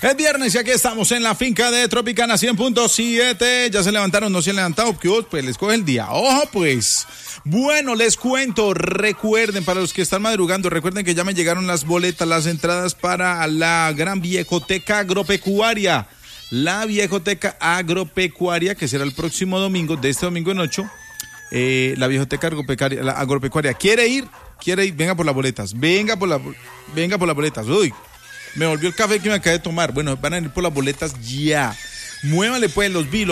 Es viernes y aquí estamos en la finca de Tropicana 100.7. Ya se levantaron, no se han levantado, pues les coge el día. Ojo pues. Bueno, les cuento, recuerden, para los que están madrugando, recuerden que ya me llegaron las boletas, las entradas para la Gran Viejoteca Agropecuaria. La Viejoteca Agropecuaria, que será el próximo domingo, de este domingo en 8. La Viejoteca Agropecuaria. ¿Quiere ir? Venga por las boletas. Venga por las boletas. Uy, me volvió el café que me acabé de tomar. Bueno, van a ir por las boletas ya. Muévale pues, los vi.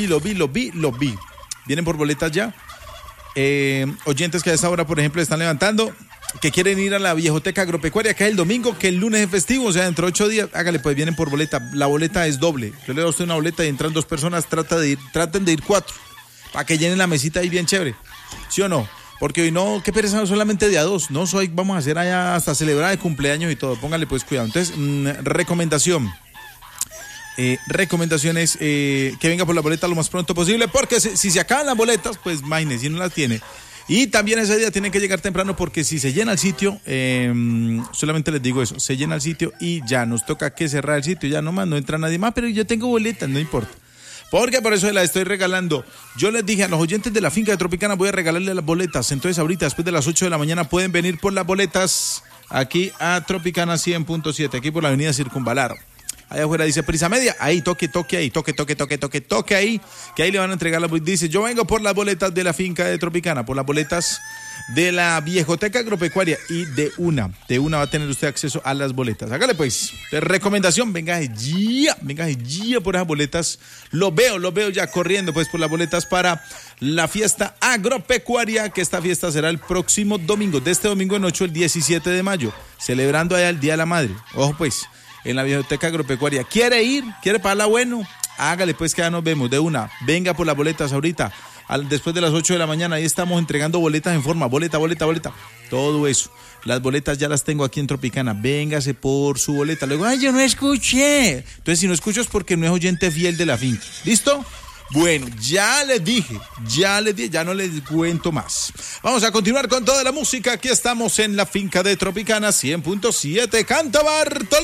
Vienen por boletas ya. Oyentes que a esta hora, por ejemplo, están levantando, que quieren ir a la Viejoteca Agropecuaria, que es el domingo, que el lunes es festivo, o sea, dentro de 8 días, hágale pues, vienen por boleta. La boleta es doble. Yo le doy a usted una boleta y entran 2 personas, traten de ir 4, para que llenen la mesita ahí bien chévere. ¿Sí o no? Porque hoy no, qué pereza, no solamente de a 2, no, hoy vamos a hacer allá hasta celebrar el cumpleaños y todo, póngale pues cuidado. Entonces, recomendaciones, que venga por la boleta lo más pronto posible, porque si se acaban las boletas, pues imagínese, si no las tiene. Y también ese día tienen que llegar temprano, porque si se llena el sitio, solamente les digo eso, se llena el sitio y ya nos toca que cerrar el sitio, ya nomás no entra nadie más, pero yo tengo boletas, no importa. Porque por eso las estoy regalando. Yo les dije a los oyentes de la finca de Tropicana, voy a regalarles las boletas. Entonces ahorita, después de las 8 de la mañana, pueden venir por las boletas aquí a Tropicana 100.7, aquí por la avenida Circunvalar. Allá afuera dice Prisa Media, ahí toque ahí, que ahí le van a entregar las boletas. Dice, yo vengo por las boletas de la finca de Tropicana, por las boletas de la Viejoteca Agropecuaria, y de una va a tener usted acceso a las boletas. Hágale pues, de recomendación, venga ya por esas boletas. Lo veo ya corriendo pues por las boletas para la fiesta agropecuaria, que esta fiesta será el próximo domingo, de este domingo en 8, el 17 de mayo, celebrando allá el Día de la Madre. Ojo pues, en la Viejoteca Agropecuaria. ¿Quiere ir? ¿Quiere pagarla bueno? Hágale pues, que ya nos vemos de una. Venga por las boletas ahorita, después de las 8 de la mañana. Ahí estamos entregando boletas en forma, boleta. Todo eso. Las boletas ya las tengo aquí en Tropicana. Véngase por su boleta. Luego, ay, yo no escuché. Entonces, si no escucho es porque no es oyente fiel de la finca. ¿Listo? Bueno, ya les dije, ya no les cuento más. Vamos a continuar con toda la música. Aquí estamos en la finca de Tropicana 100.7. Canta Bartolín.